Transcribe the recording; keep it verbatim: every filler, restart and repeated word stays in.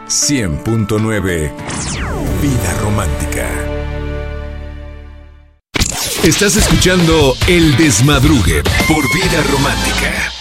cien punto nueve Vida Romántica. Estás escuchando El Desmadrugue por Vida Romántica.